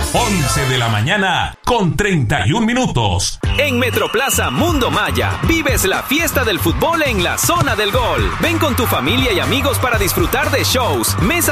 11 de la mañana con 31 minutos. En Metroplaza Mundo Maya, vives la fiesta del fútbol en la zona del gol. Ven con tu familia y amigos para disfrutar de shows, mesas